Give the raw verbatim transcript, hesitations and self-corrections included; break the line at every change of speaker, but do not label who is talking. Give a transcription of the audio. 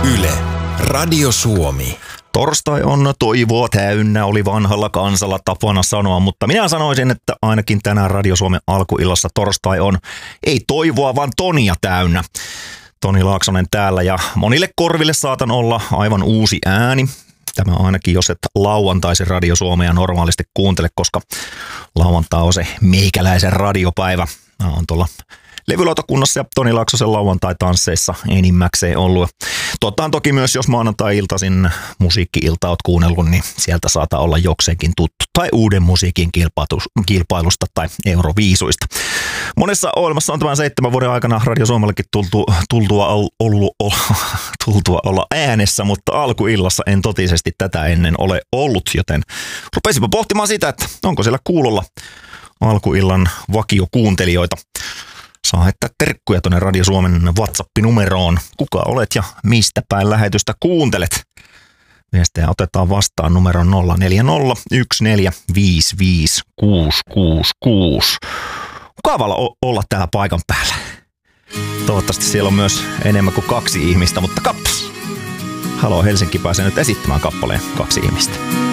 Yle, Radio Suomi.
Torstai on toivoa täynnä, oli vanhalla kansalla tapana sanoa, mutta minä sanoisin, että ainakin tänään Radio Suomen alkuillassa torstai on ei toivoa, vaan tonia täynnä. Toni Laaksonen täällä ja monille korville saatan olla aivan uusi ääni. Tämä ainakin, jos et lauantaisin Radio Suomea normaalisti kuuntele, koska lauantai on se meikäläisen radiopäivä. Mä oon tuolla levylautakunnassa ja Toni Laaksosen lauantai-tansseissa enimmäkseen ollut. Totta on toki myös, jos maanantai-iltaisin musiikki-ilta oot kuunnellut, niin sieltä saattaa olla jokseenkin tuttu. Tai uuden musiikin kilpailusta tai Euroviisuista. Monessa ohjelmassa on tämän seitsemän vuoden aikana Radio Suomellekin tultu, tultua, ollut, tultua olla äänessä, mutta alkuillassa en totisesti tätä ennen ole ollut, joten rupesipa pohtimaan sitä, että onko siellä kuulolla alkuillan vakiokuuntelijoita. Saa heittää terkkuja tuonne Radio Suomen WhatsApp-numeroon. Kuka olet ja mistä päin lähetystä kuuntelet? Viestejä otetaan vastaan numero nolla neljä nolla yksi neljä viisi viisi kuusi kuusi kuusi. Mukavalla olla täällä paikan päällä. Toivottavasti siellä on myös enemmän kuin kaksi ihmistä, mutta kappas. Halo Helsinki pääsee nyt esittämään kappaleen kaksi ihmistä.